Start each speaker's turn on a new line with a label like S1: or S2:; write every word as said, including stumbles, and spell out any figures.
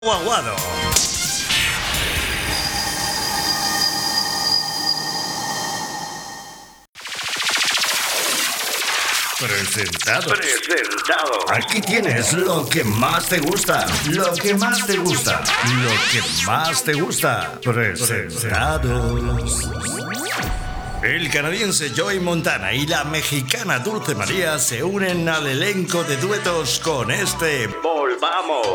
S1: Aguado. Presentado.
S2: Presentado.
S1: Aquí tienes lo que más te gusta. Lo que más te gusta. Lo que más te gusta. Presentados. El canadiense Joey Montana y la mexicana Dulce María se unen al elenco de duetos con este
S2: Volvamos.